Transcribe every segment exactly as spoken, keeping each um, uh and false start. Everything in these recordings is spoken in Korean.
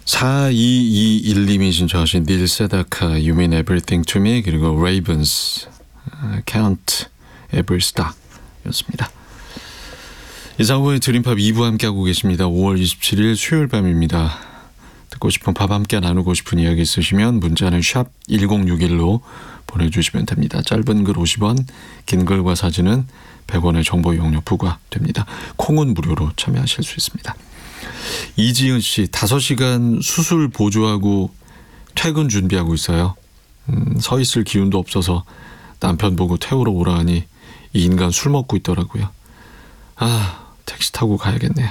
사이이일님이 신청하신 닐 세다카 You Mean Everything to Me, 그리고 Ravens Count Every Star 였습니다. 이상호의 드림팝 이 부 함께하고 계십니다. 오월 이십칠일 수요일 밤입니다. 듣고 싶은 팝 함께 나누고 싶은 이야기 있으시면 문자는 샵 일공육일로 보내주시면 됩니다. 짧은 글 오십 원, 긴 글과 사진은 백 원의 정보 이용료 부과됩니다. 콩은 무료로 참여하실 수 있습니다. 이지은 씨, 다섯 시간 수술 보조하고 퇴근 준비하고 있어요. 음, 서 있을 기운도 없어서 남편 보고 태우러 오라 하니 이 인간 술 먹고 있더라고요. 아, 택시 타고 가야겠네요.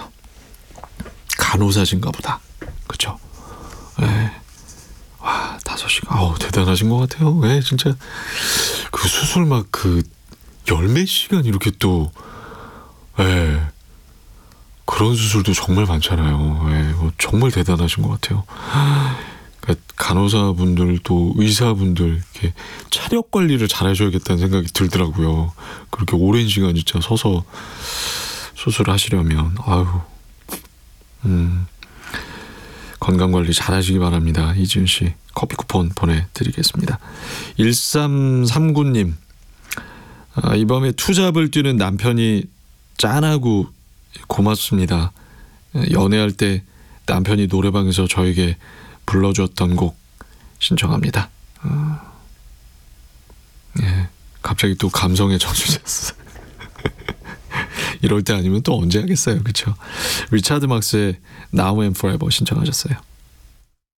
간호사신가 보다. 그쵸? 네. 와, 다섯 시간. 아우, 대단하신 것 같아요. 왜, 네, 진짜. 그 수술 막 그, 열 몇 시간 이렇게 또, 예. 네. 그런 수술도 정말 많잖아요. 예, 네, 정말 대단하신 것 같아요. 그러니까 간호사분들도 의사분들 이렇게 차력 관리를 잘 하셔야겠다는 생각이 들더라고요. 그렇게 오랜 시간 진짜 서서 수술을 하시려면 아유, 음, 건강 관리 잘 하시기 바랍니다. 이지은 씨 커피 쿠폰 보내드리겠습니다. 일삼삼구님, 아, 이 밤에 투잡을 뛰는 남편이 짠하고 고맙습니다. 연애할 때 남편이 노래방에서 저에게 불러주었던 곡 신청합니다. 어, 예, 갑자기 또 감성에 젖으셨어요. 이럴 때 아니면 또 언제 하겠어요, 그렇죠? 리차드 막스의 Now and Forever 신청하셨어요.